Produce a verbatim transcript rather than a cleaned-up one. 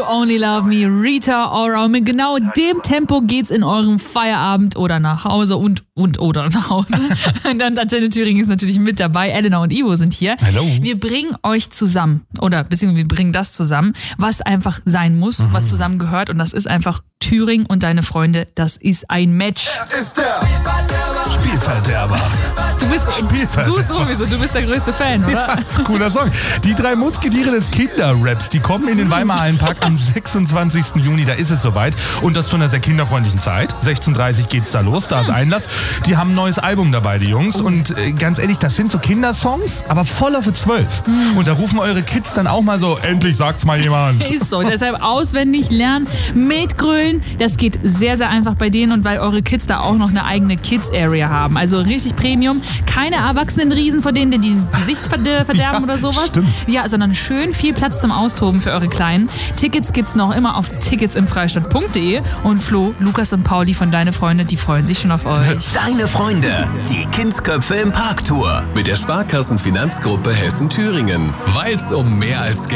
You Only Love Me, Rita Ora. Und mit genau dem Tempo geht's in eurem Feierabend oder nach Hause und, und oder nach Hause. Und dann Antenne Thüringen ist natürlich mit dabei. Elena und Ivo sind hier. Hallo. Wir bringen euch zusammen oder beziehungsweise wir bringen das zusammen, was einfach sein muss, mhm. was zusammengehört. Und das ist einfach Thüringen und deine Freunde. Das ist ein Match. Er ist der Spielverderber. Du bist du sowieso, du bist der größte Fan, oder? Ja, cooler Song. Die drei Musketiere des Kinderraps, die kommen in den Weimar Hallenpark am sechsundzwanzigsten Juni, da ist es soweit. Und das zu einer sehr kinderfreundlichen Zeit. sechzehn Uhr dreißig geht's da los, da ist Einlass. Die haben ein neues Album dabei, die Jungs. Und äh, ganz ehrlich, das sind so Kindersongs, aber voller für zwölf. Mhm. Und da rufen eure Kids dann auch mal so, endlich sagt's mal jemand. Ist so, deshalb auswendig lernen, mitgrölen. Das geht sehr, sehr einfach bei denen und weil eure Kids da auch noch eine eigene Kids-Area haben. Also richtig Premium. Keine Erwachsenenriesen, vor denen die die Gesicht verderben ja, oder sowas. Stimmt. Ja, sondern schön viel Platz zum Austoben für eure Kleinen. Tickets gibt's noch immer auf tickets im freistadt punkt de. Und Flo, Lukas und Pauli von Deine Freunde, die freuen sich schon auf euch. Deine Freunde, die Kindsköpfe im Parktour. Mit der Sparkassenfinanzgruppe Hessen-Thüringen. Weil's um mehr als Geld